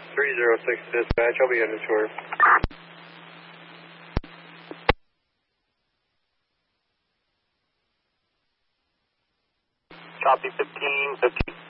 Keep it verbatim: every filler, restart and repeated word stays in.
three zero six dispatch, I'll be heading to her. Copy fifteen fifteen.